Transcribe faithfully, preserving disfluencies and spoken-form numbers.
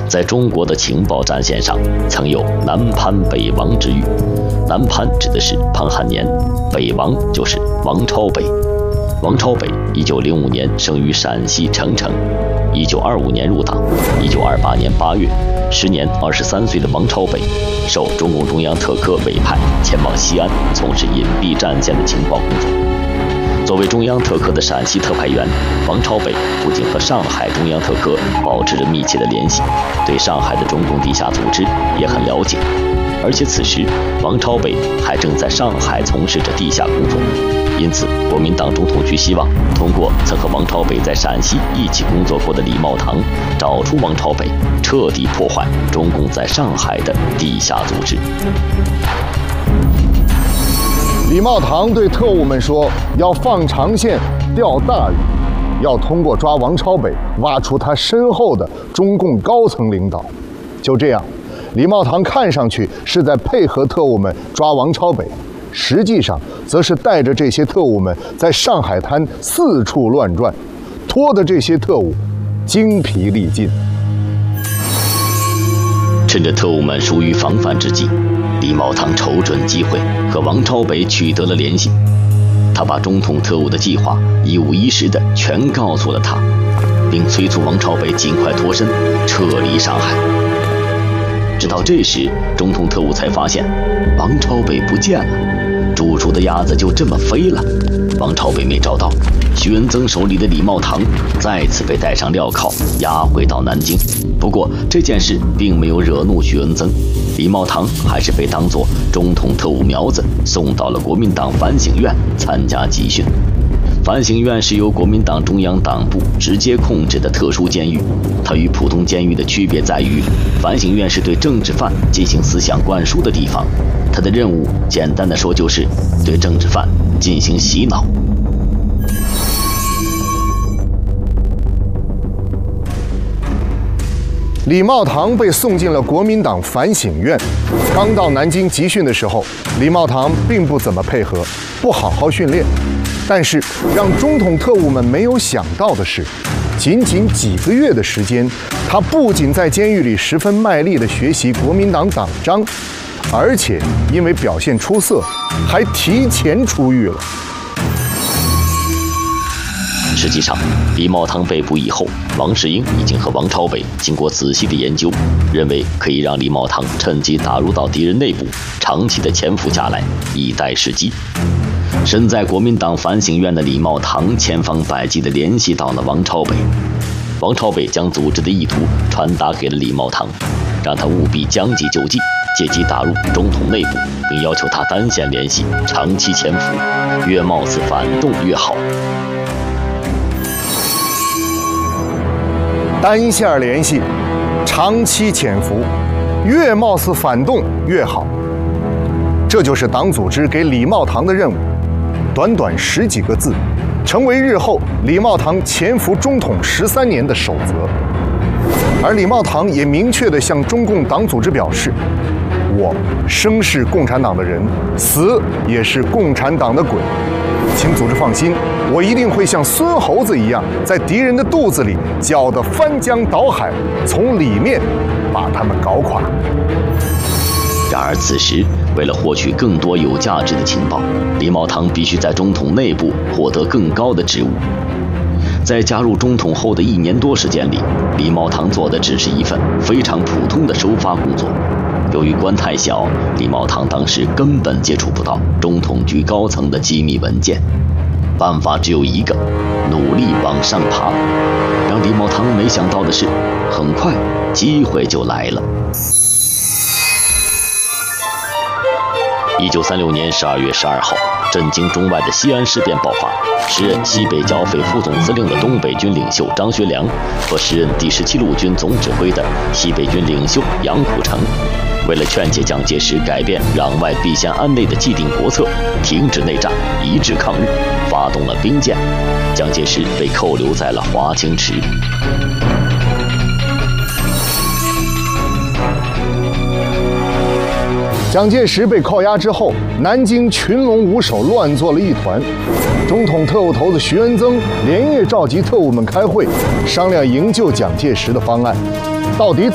在中国的情报战线上，曾有南潘北王之誉。南潘指的是潘汉年，北王就是王超北。王超北一九零五年生于陕西澄城，一九二五年入党，一九二八年八月，时年二十三岁的王超北受中共中央特科委派前往西安从事隐蔽战线的情报工作。作为中央特科的陕西特派员，王超北不仅和上海中央特科保持着密切的联系，对上海的中共地下组织也很了解。而且此时，王超北还正在上海从事着地下工作，因此国民党中统局希望通过曾和王超北在陕西一起工作过的李茂堂，找出王超北，彻底破坏中共在上海的地下组织。 李茂堂对特务们说，要放长线钓大鱼，要通过抓王超北挖出他身后的中共高层领导。就这样，李茂堂看上去是在配合特务们抓王超北，实际上则是带着这些特务们在上海滩四处乱转，拖得这些特务精疲力尽。 趁着特务们疏于防范之际，李茂堂瞅准机会和王超北取得了联系。他把中统特务的计划一五一十的全告诉了他，并催促王超北尽快脱身，撤离上海。直到这时，中统特务才发现王超北不见了，煮熟的鸭子就这么飞了。王超北没找到，徐恩曾手里的李茂堂再次被带上镣铐，押回到南京。不过这件事并没有惹怒徐恩曾，李茂堂还是被当作中统特务苗子送到了国民党反省院参加集训。反省院是由国民党中央党部直接控制的特殊监狱，它与普通监狱的区别在于，反省院是对政治犯进行思想灌输的地方，它的任务简单的说就是对政治犯进行洗脑。 李茂堂被送进了国民党反省院。刚到南京集训的时候，李茂堂并不怎么配合，不好好训练。但是让中统特务们没有想到的是，仅仅几个月的时间，他不仅在监狱里十分卖力地学习国民党党章，而且因为表现出色，还提前出狱了。 实际上，李茂堂被捕以后，王世英已经和王超北经过仔细的研究，认为可以让李茂堂趁机打入到敌人内部，长期的潜伏下来，以待时机。身在国民党反省院的李茂堂千方百计地联系到了王超北，王超北将组织的意图传达给了李茂堂，让他务必将计就计，借机打入中统内部，并要求他单线联系，长期潜伏，越冒死反动越好。 单线联系，长期潜伏，越冒死反动越好。这就是党组织给李茂堂的任务。短短十几个字，成为日后李茂堂潜伏中统十三年的守则。而李茂堂也明确地向中共党组织表示：“我生是共产党的人，死也是共产党的鬼。请组织放心，我一定会像孙猴子一样，在敌人的肚子里搅得翻江倒海，从里面把他们搞垮。” 然而此时，为了获取更多有价值的情报，李茂堂必须在中统内部获得更高的职务。在加入中统后的一年多时间里，李茂堂做的只是一份非常普通的收发工作。由于官太小，李茂堂当时根本接触不到中统局高层的机密文件。办法只有一个，努力往上爬。让李茂堂没想到的是，很快机会就来了。一九三六年十二月十二号，震惊中外的西安事变爆发。时任西北剿匪副总司令的东北军领袖张学良和时任第十七路军总指挥的西北军领袖杨虎城，为了劝解蒋介石改变攘外必先安内的既定国策，停止内战，一致抗日，发动了兵谏。蒋介石被扣留在了华清池。 蒋介石被扣押之后，南京群龙无首，乱作了一团。中统特务头子徐恩曾连夜召集特务们开会，商量营救蒋介石的方案。到底